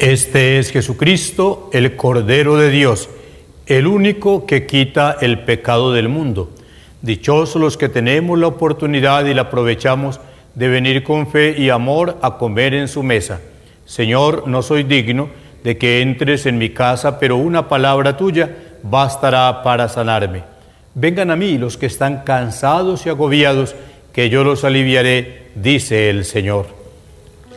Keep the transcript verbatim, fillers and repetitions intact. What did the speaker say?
Este es Jesucristo, el Cordero de Dios, el único que quita el pecado del mundo. Dichosos los que tenemos la oportunidad y la aprovechamos de venir con fe y amor a comer en su mesa. Señor, no soy digno de que entres en mi casa, pero una palabra tuya bastará para sanarme. Vengan a mí los que están cansados y agobiados, que yo los aliviaré, dice el Señor.